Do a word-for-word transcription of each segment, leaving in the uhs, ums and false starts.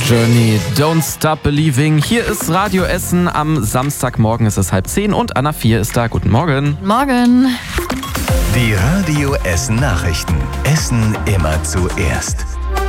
Journey, Don't Stop Believing. Hier ist Radio Essen. Am Samstagmorgen ist es halb zehn und Anna vier ist da. Guten Morgen. Morgen. Die Radio Essen Nachrichten. Essen immer zuerst.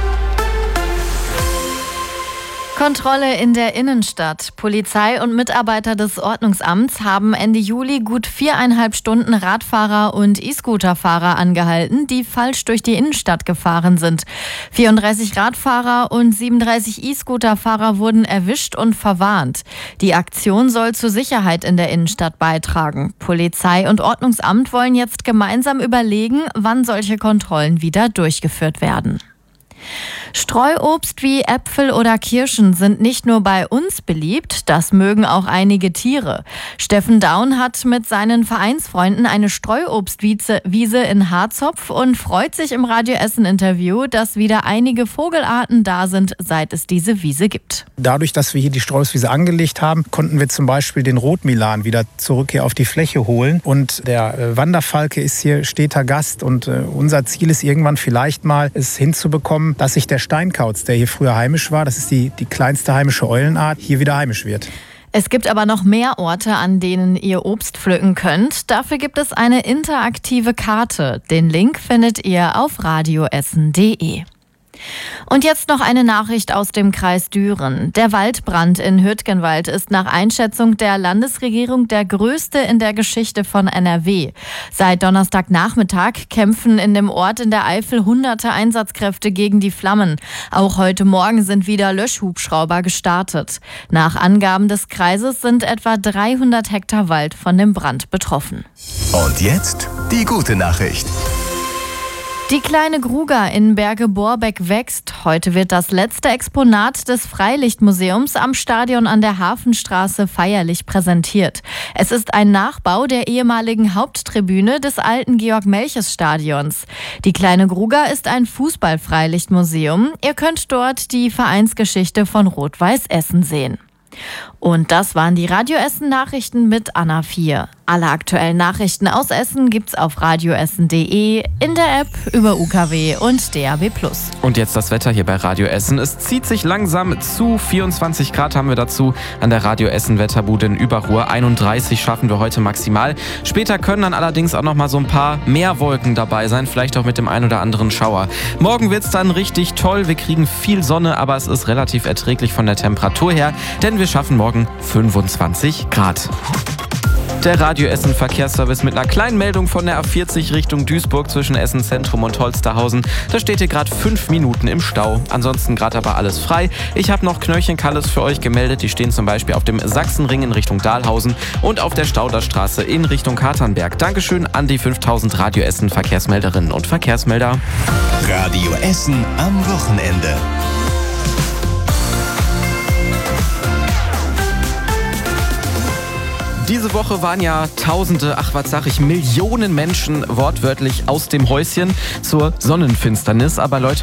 Kontrolle in der Innenstadt. Polizei und Mitarbeiter des Ordnungsamts haben Ende Juli gut viereinhalb Stunden Radfahrer und E-Scooter-Fahrer angehalten, die falsch durch die Innenstadt gefahren sind. vierunddreißig Radfahrer und siebenunddreißig E-Scooter-Fahrer wurden erwischt und verwarnt. Die Aktion soll zur Sicherheit in der Innenstadt beitragen. Polizei und Ordnungsamt wollen jetzt gemeinsam überlegen, wann solche Kontrollen wieder durchgeführt werden. Streuobst wie Äpfel oder Kirschen sind nicht nur bei uns beliebt, das mögen auch einige Tiere. Steffen Daun hat mit seinen Vereinsfreunden eine Streuobstwiese in Harzopf und freut sich im Radio Essen-Interview, dass wieder einige Vogelarten da sind, seit es diese Wiese gibt. Dadurch, dass wir hier die Streuobstwiese angelegt haben, konnten wir zum Beispiel den Rotmilan wieder zurück hier auf die Fläche holen. Und der Wanderfalke ist hier steter Gast. Und unser Ziel ist irgendwann vielleicht mal, es hinzubekommen, dass sich der Steinkauz, der hier früher heimisch war, das ist die, die kleinste heimische Eulenart, hier wieder heimisch wird. Es gibt aber noch mehr Orte, an denen ihr Obst pflücken könnt. Dafür gibt es eine interaktive Karte. Den Link findet ihr auf radioessen punkt de. Und jetzt noch eine Nachricht aus dem Kreis Düren. Der Waldbrand in Hürtgenwald ist nach Einschätzung der Landesregierung der größte in der Geschichte von N R W. Seit Donnerstagnachmittag kämpfen in dem Ort in der Eifel hunderte Einsatzkräfte gegen die Flammen. Auch heute Morgen sind wieder Löschhubschrauber gestartet. Nach Angaben des Kreises sind etwa dreihundert Hektar Wald von dem Brand betroffen. Und jetzt die gute Nachricht. Die kleine Gruga in Berge-Borbeck wächst. Heute wird das letzte Exponat des Freilichtmuseums am Stadion an der Hafenstraße feierlich präsentiert. Es ist ein Nachbau der ehemaligen Haupttribüne des alten Georg-Melches-Stadions. Die kleine Gruga ist ein Fußball-Freilichtmuseum. Ihr könnt dort die Vereinsgeschichte von Rot-Weiß Essen sehen. Und das waren die Radio Essen Nachrichten mit Anna vier. Alle aktuellen Nachrichten aus Essen gibt's auf radioessen punkt de, in der App, über U K W und D A B plus. Und jetzt das Wetter hier bei Radio Essen. Es zieht sich langsam zu. vierundzwanzig Grad haben wir dazu an der Radio Essen Wetterbude in Überruhr. einunddreißig schaffen wir heute maximal. Später können dann allerdings auch noch mal so ein paar mehr Wolken dabei sein. Vielleicht auch mit dem ein oder anderen Schauer. Morgen wird's dann richtig toll. Wir kriegen viel Sonne, aber es ist relativ erträglich von der Temperatur her. Denn wir schaffen morgen fünfundzwanzig Grad. Der Radio Essen Verkehrsservice mit einer kleinen Meldung von der A vierzig Richtung Duisburg zwischen Essen Zentrum und Holsterhausen. Da steht ihr gerade fünf Minuten im Stau. Ansonsten gerade aber alles frei. Ich habe noch Knöllchen-Kalles für euch gemeldet. Die stehen zum Beispiel auf dem Sachsenring in Richtung Dahlhausen und auf der Stauderstraße in Richtung Katernberg. Dankeschön an die fünftausend Radio Essen Verkehrsmelderinnen und Verkehrsmelder. Radio Essen am Wochenende. Diese Woche waren ja Tausende, ach was sag ich, Millionen Menschen wortwörtlich aus dem Häuschen zur Sonnenfinsternis. Aber Leute,